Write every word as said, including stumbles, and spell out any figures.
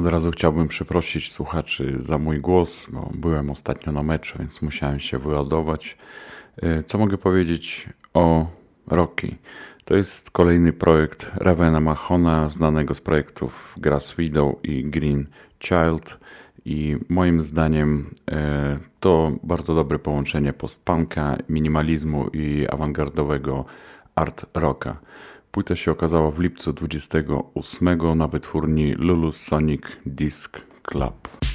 razu chciałbym przeprosić słuchaczy za mój głos, bo byłem ostatnio na meczu, więc musiałem się wyładować. E, Co mogę powiedzieć o Rocky? To jest kolejny projekt Ravena Mahona, znanego z projektów Grass Widow i Green Child. I moim zdaniem e, to bardzo dobre połączenie post-punka, minimalizmu i awangardowego art rocka. Płyta się okazała w lipcu dwudziestego ósmego na wytwórni Lulu Sonic Disc Club.